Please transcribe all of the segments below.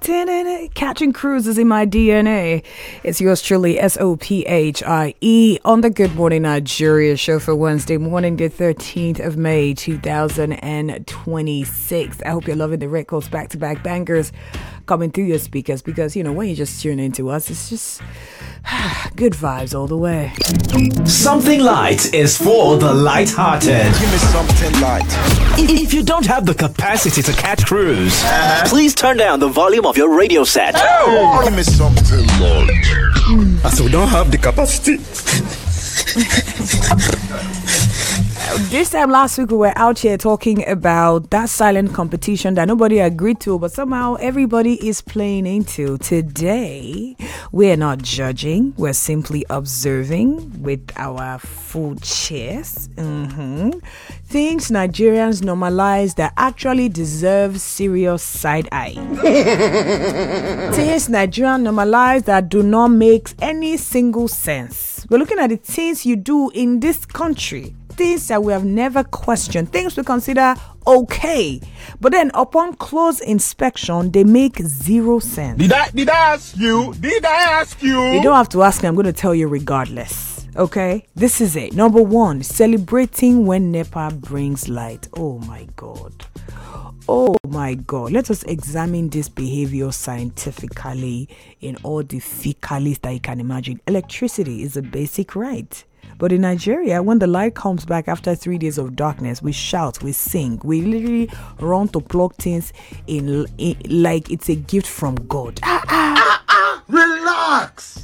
locked in. Catching cruises in my DNA. It's yours truly, SOPHIE, on the Good Morning Nigeria show for Wednesday morning, the 13th of May, 2026. I hope you're loving the records, back-to-back bangers coming through your speakers, because, you know, when you just tune into us, it's just good vibes all the way. Something light is for the light-hearted. Give me something light. If you don't have the capacity to catch cruise, please turn down the volume of your radio set. Oh, give me something light. As we don't have the capacity. This time last week, we were out here talking about that silent competition that nobody agreed to, but somehow everybody is playing into. Today, we're not judging. We're simply observing with our full chest. Things Nigerians normalize that actually deserve serious side-eye. Things Nigerians normalize that do not make any single sense. We're looking at the things you do in this country. Things that we have never questioned, things we consider okay, but then upon close inspection, they make zero sense. Did I ask you? You don't have to ask me, I'm going to tell you regardless. Okay, this is it. Number one, celebrating when NEPA brings light. Oh my God. Let us examine this behavior scientifically in all the fecalities that you can imagine. Electricity is a basic right. But in Nigeria, when the light comes back after 3 days of darkness, we shout, we sing, we literally run to plug things in like it's a gift from God. Relax.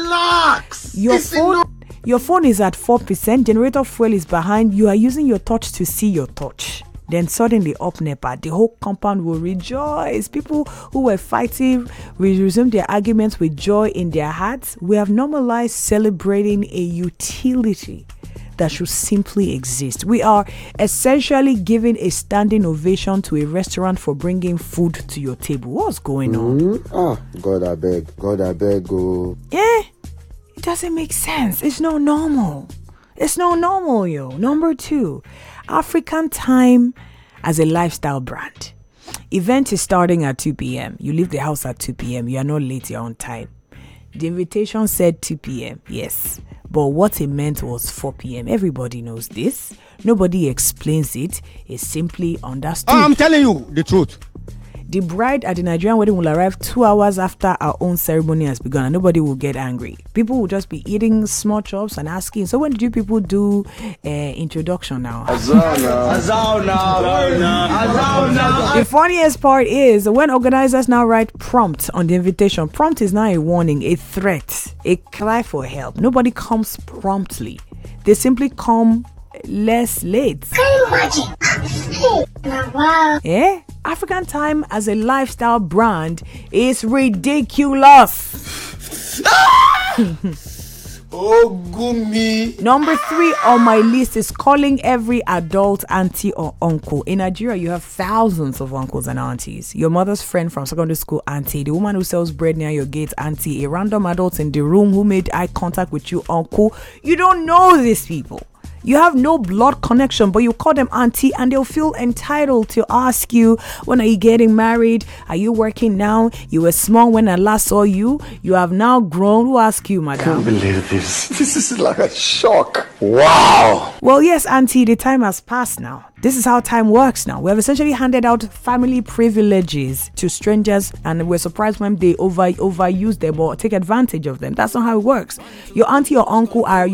Your phone is at 4%, generator fuel is behind, you are using your touch to see your touch. Then suddenly up NEPA, the whole compound will rejoice. People who were fighting will resume their arguments with joy in their hearts. We have normalized celebrating a utility that should simply exist. We are essentially giving a standing ovation to a restaurant for bringing food to your table. What's going on? God I beg, go. Yeah, it doesn't make sense. It's not normal. Yo. Number two, African time as a lifestyle brand. Event is starting at 2 p.m. You leave the house at 2 p.m. You are not late, you're on time. The invitation said 2 p.m. Yes, but what it meant was 4 p.m. Everybody knows this. Nobody explains it. It's simply understood. I'm telling you the truth. The bride at the Nigerian wedding will arrive 2 hours after our own ceremony has begun, and nobody will get angry. People will just be eating small chops and asking, so when did you people do introduction now? Azal now. The funniest part is when organizers now write prompt on the invitation. Prompt is now a warning, a threat, a cry for help. Nobody comes promptly. They simply come less late. Wow. Yeah? African time as a lifestyle brand is ridiculous. Oh, gumi. Number 3 on my list is calling every adult auntie or uncle. In Nigeria, you have thousands of uncles and aunties. Your mother's friend from secondary school, auntie. The woman who sells bread near your gate, auntie. A random adult in the room who made eye contact with you, uncle. You don't know these people. You have no blood connection, but you call them auntie and they'll feel entitled to ask you, when are you getting married? Are you working now? You were small when I last saw you. You have now grown. Who asked you, madam? I can't believe this. This is like a shock. Wow. Well, yes, auntie, the time has passed now. This is how time works now. We have essentially handed out family privileges to strangers, and we're surprised when they overuse them or take advantage of them. That's not how it works. Your auntie or uncle are